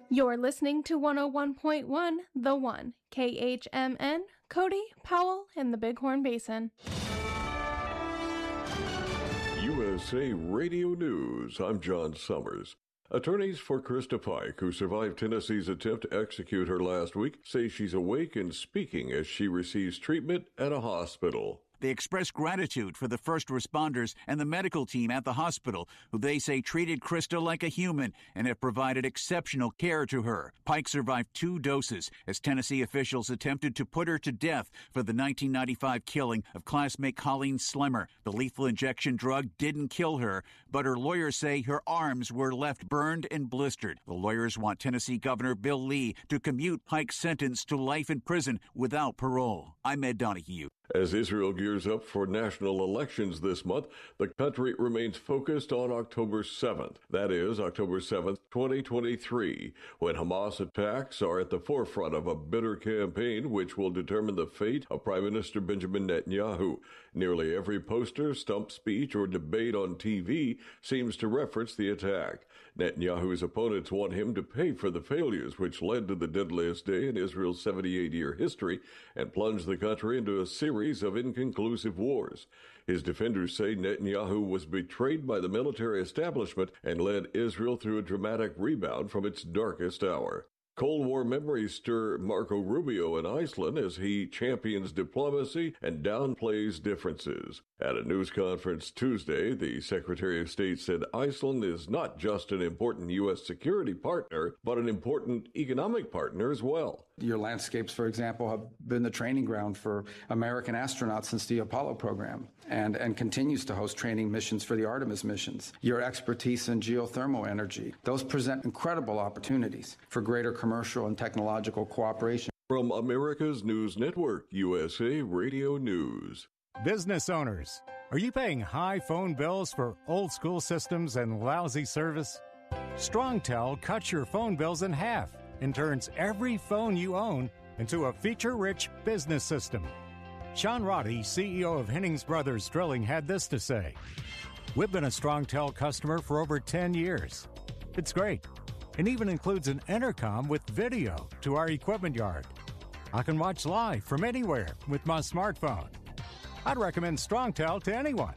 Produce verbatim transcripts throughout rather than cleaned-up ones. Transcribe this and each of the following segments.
You're listening to one oh one point one The One, K H M N, Cody, Powell, and the Bighorn Basin. U S A Radio News. I'm John Summers. Attorneys for Krista Pike, who survived Tennessee's attempt to execute her last week, say she's awake and speaking as she receives treatment at a hospital. They express gratitude for the first responders and the medical team at the hospital, who they say treated Krista like a human and have provided exceptional care to her. Pike survived two doses as Tennessee officials attempted to put her to death for the nineteen ninety-five killing of classmate Colleen Slemmer. The lethal injection drug didn't kill her, but her lawyers say her arms were left burned and blistered. The lawyers want Tennessee Governor Bill Lee to commute Pike's sentence to life in prison without parole. I'm Ed Donahue. As Israel gears up for national elections this month, the country remains focused on October seventh. That is, October seventh, twenty twenty-three, when Hamas attacks are at the forefront of a bitter campaign which will determine the fate of Prime Minister Benjamin Netanyahu. Nearly every poster, stump speech, or debate on T V seems to reference the attack. Netanyahu's opponents want him to pay for the failures which led to the deadliest day in Israel's seventy-eight-year history and plunged the country into a series of inconclusive wars. His defenders say Netanyahu was betrayed by the military establishment and led Israel through a dramatic rebound from its darkest hour. Cold War memories stir Marco Rubio in Iceland as he champions diplomacy and downplays differences. At a news conference Tuesday, the Secretary of State said Iceland is not just an important U S security partner, but an important economic partner as well. Your landscapes, for example, have been the training ground for American astronauts since the Apollo program and, and continues to host training missions for the Artemis missions. Your expertise in geothermal energy, those present incredible opportunities for greater commercial and technological cooperation. From America's News Network, U S A Radio News. Business owners, are you paying high phone bills for old school systems and lousy service? StrongTel cuts your phone bills in half and turns every phone you own into a feature-rich business system. Sean Roddy, C E O of Hennings Brothers Drilling, had this to say: "We've been a StrongTel customer for over ten years. It's great, and even includes an intercom with video to our equipment yard. I can watch live from anywhere with my smartphone. I'd recommend StrongTel to anyone.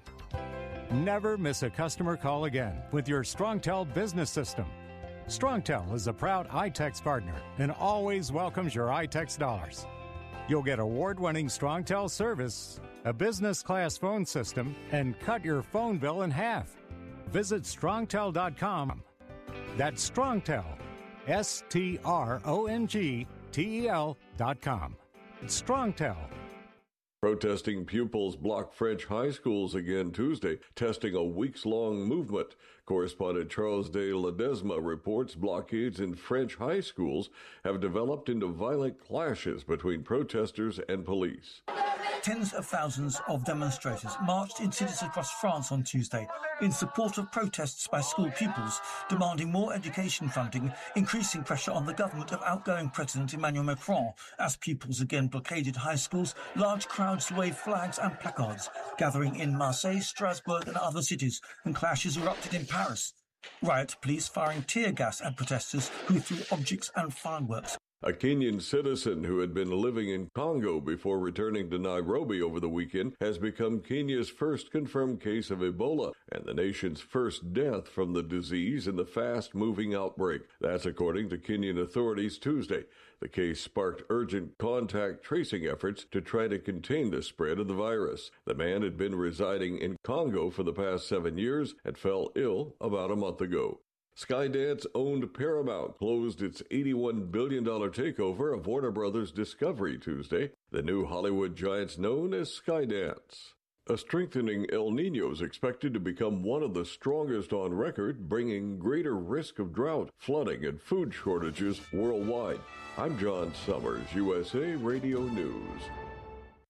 Never miss a customer call again with your StrongTel business system. StrongTel is a proud iTex partner and always welcomes your iTex dollars. You'll get award-winning StrongTel service, a business-class phone system, and cut your phone bill in half. Visit strongtel dot com. That's StrongTel, S T R O N G T E L dot com. It's StrongTel. Protesting pupils blocked French high schools again Tuesday, testing a weeks-long movement. Correspondent Charles de Ledesma reports blockades in French high schools have developed into violent clashes between protesters and police. Tens of thousands of demonstrators marched in cities across France on Tuesday in support of protests by school pupils demanding more education funding, increasing pressure on the government of outgoing President Emmanuel Macron. As pupils again blockaded high schools, large crowds waved flags and placards, gathering in Marseille, Strasbourg and other cities, and clashes erupted in Paris. Riot police firing tear gas at protesters who threw objects and fireworks. A Kenyan citizen who had been living in Congo before returning to Nairobi over the weekend has become Kenya's first confirmed case of Ebola and the nation's first death from the disease in the fast-moving outbreak. That's according to Kenyan authorities Tuesday. The case sparked urgent contact tracing efforts to try to contain the spread of the virus. The man had been residing in Congo for the past seven years and fell ill about a month ago. Skydance-owned Paramount closed its eighty-one billion dollars takeover of Warner Brothers Discovery Tuesday, the new Hollywood giants known as Skydance. A strengthening El Niño is expected to become one of the strongest on record, bringing greater risk of drought, flooding, and food shortages worldwide. I'm John Summers, U S A Radio News.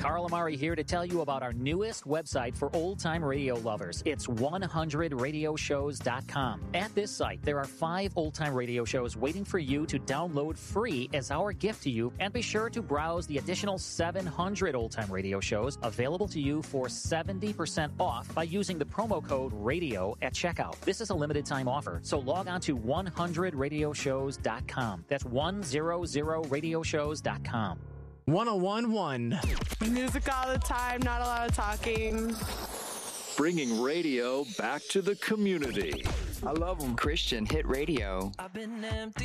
Carl Amari here to tell you about our newest website for old-time radio lovers. It's one hundred radio shows dot com. At this site, there are five old-time radio shows waiting for you to download free as our gift to you, and be sure to browse the additional seven hundred old-time radio shows available to you for seventy percent off by using the promo code RADIO at checkout. This is a limited time offer, so log on to one hundred radio shows dot com. That's one hundred radio shows dot com. one oh one point one. Music all the time, not a lot of talking. Bringing radio back to the community. I love them. Christian Hit Radio. I've been empty.